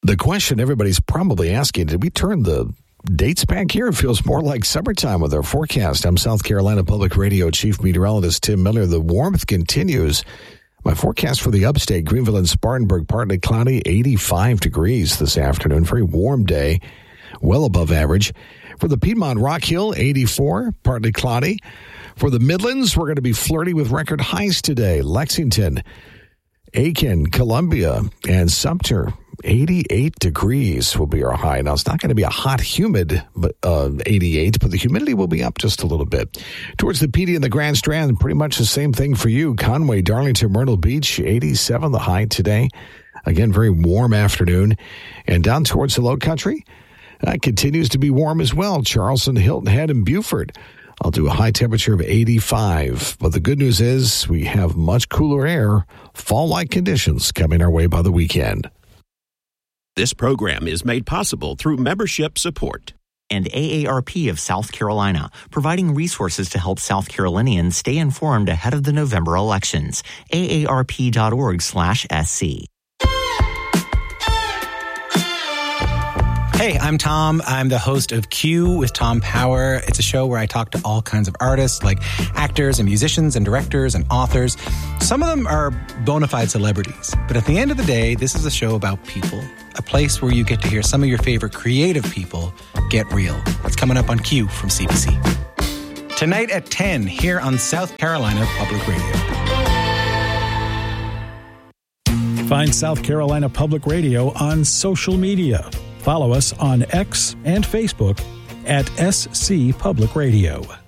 The question everybody's probably asking, did we turn the dates back here? It feels more like summertime with our forecast. I'm South Carolina Public Radio Chief Meteorologist Tim Miller. The warmth continues. My forecast for the upstate, Greenville and Spartanburg, partly cloudy, 85 degrees this afternoon. Very warm day, well above average. For the Piedmont Rock Hill, 84, partly cloudy. For the Midlands, we're going to be flirty with record highs today. Lexington, Aiken, Columbia, and Sumter, 88 degrees will be our high. Now, it's not going to be a hot, humid 88, but the humidity will be up just a little bit. Towards the PD and the Grand Strand, pretty much the same thing for you. Conway, Darlington, Myrtle Beach, 87 the high today. Again, very warm afternoon. And down towards the Low Country, continues to be warm as well. Charleston, Hilton Head, and Beaufort. I'll do a high temperature of 85. But the good news is we have much cooler air, fall-like conditions coming our way by the weekend. This program is made possible through membership support. And AARP of South Carolina, providing resources to help South Carolinians stay informed ahead of the November elections. AARP.org/SC. Hey, I'm Tom. I'm the host of Q with Tom Power. It's a show where I talk to all kinds of artists like actors and musicians and directors and authors. Some of them are bona fide celebrities. But at the end of the day, this is a show about people, a place where you get to hear some of your favorite creative people get real. That's coming up on Q from CBC. Tonight at 10 here on South Carolina Public Radio. Find South Carolina Public Radio on social media. Follow us on X and Facebook at SC Public Radio.